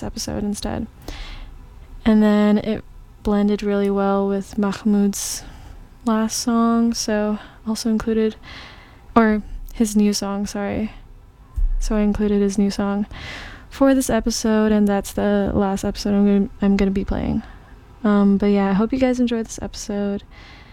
episode instead. And then it blended really well with Mahmoud's last song, so also included, or his new song, sorry. So I included his new song for this episode, and that's the last episode I'm gonna be playing. But yeah, I hope you guys enjoyed this episode.